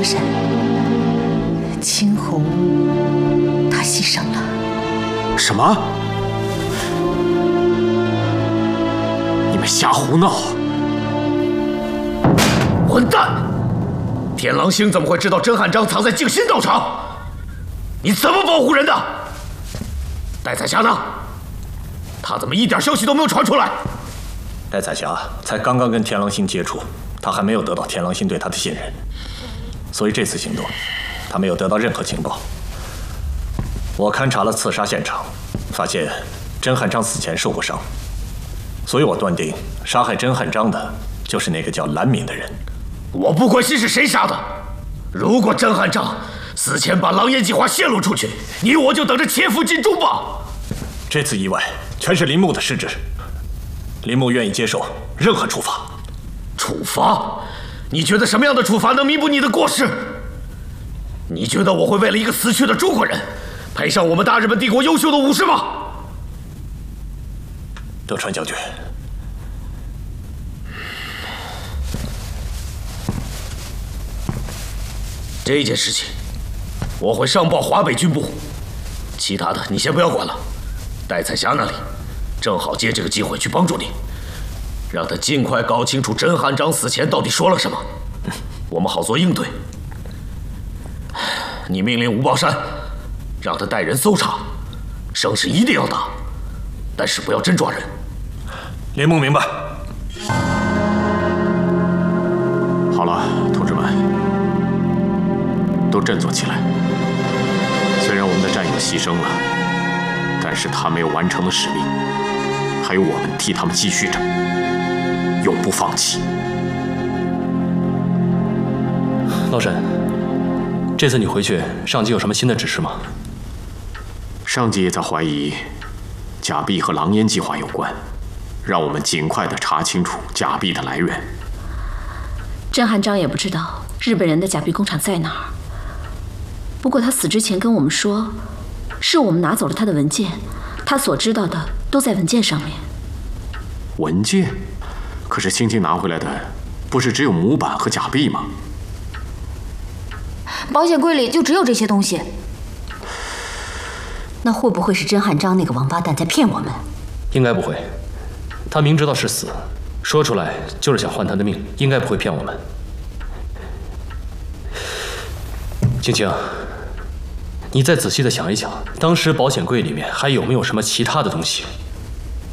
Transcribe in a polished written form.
山，青红他牺牲了。 什么？你们瞎胡闹！ 混蛋！天狼星怎么会知道甄汉章藏在静心道场？你怎么保护人的？戴彩霞呢？他怎么一点消息都没有传出来？ 戴彩霞才刚刚跟天狼星接触，他还没有得到天狼星对他的信任，所以这次行动，他没有得到任何情报。我勘察了刺杀现场，发现甄汉章死前受过伤，所以我断定杀害甄汉章的就是那个叫蓝敏的人。 我不关心是谁杀的，如果甄汉章死前把狼烟计划泄露出去，你我就等着切腹尽忠吧。 这次意外全是林木的失职，林木愿意接受任何处罚。 处罚？你觉得什么样的处罚能弥补你的过失？你觉得我会为了一个死去的中国人，赔上我们大日本帝国优秀的武士吗？ 德川将军， 这件事情我会上报华北军部，其他的你先不要管了。戴彩霞那里正好借这个机会去帮助你，让他尽快搞清楚甄汉章死前到底说了什么，我们好做应对。你命令吴宝山，让他带人搜查，声势一定要大，但是不要真抓人。 林木明白。 好了，同志们，都振作起来。虽然我们的战友牺牲了，但是他没有完成的使命，还有我们替他们继续着，永不放弃。 老沈，这次你回去，上级有什么新的指示吗？ 上级也在怀疑假币和狼烟计划有关，让我们尽快的查清楚假币的来源。 甄汉章也不知道日本人的假币工厂在哪儿，不过他死之前跟我们说，是我们拿走了他的文件，他所知道的都在文件上面。 文件？可是青青拿回来的不是只有模板和假币吗？ 保险柜里就只有这些东西。那会不会是甄汉章那个王八蛋在骗我们？ 应该不会，他明知道是死，说出来就是想换他的命，应该不会骗我们。青青，你再仔细的想一想，当时保险柜里面还有没有什么其他的东西？